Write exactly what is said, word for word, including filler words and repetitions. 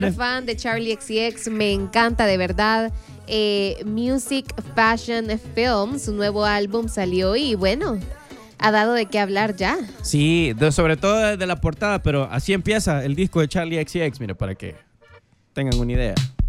súper fan de Charlie X C X, me encanta de verdad. Eh, Music Fashion Film, su nuevo álbum salió y bueno, ha dado de qué hablar ya. Sí, de, sobre todo desde la portada, pero así empieza el disco de Charlie X C X, mira, para que tengan una idea.